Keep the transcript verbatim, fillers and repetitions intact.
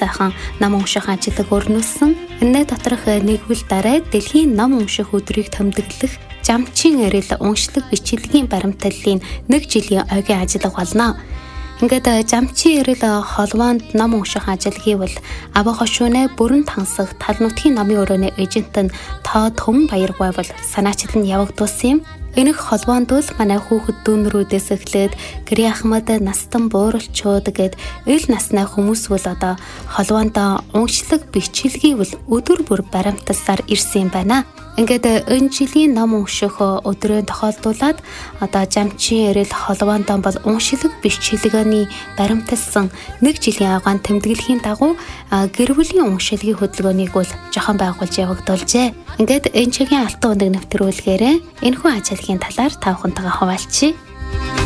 сайхан ном унших ажилд өрнүүлсэн. Энэ доторх нэг үйл дараа дэлхийн ном унших өдрийг томдөглөх Жамчин эрэл уншлаг бичлэгийн баримтлалын нэг жилийн ойгийн ажиллага болно. Ингээд Жамчин эрэл холбоонд ном унших ажил хийвэл аваа хошуунэ бүрэн тансаг тал нутгийн номын өрөөний эжент нь тоо Төмөн Баяр байвал санаачил нь явагдуулсан юм. Энэх холбоонд бол манай хүүхэд дүүнрүүдээс эхлээд гэрээ ахмад настан бууралчууд гээд ил насны хүмүүс бол одоо холбоонд уншлаг бичлэгийг бол өдөр бүр баримталсаар ирсэн юм байна. Ингээд энэ жилийн ном унших өдрөө тохиолдуулаад одоо Жамчин эрэл холбоонд бол уншлаг бичлэгээний баримталсан нэг жилийн агаан тэмдэглэхийн дагуу гэр бүлийн уншилгийн хөдөлгөөнийг бол жохон байгуулж явагдуулжээ. Ингээд энэ чигийн алтан өндөг нэвтрүүлгээрээ энэхүү ажилгийн талаар та бүхэнтэйгээ хуваалцъя.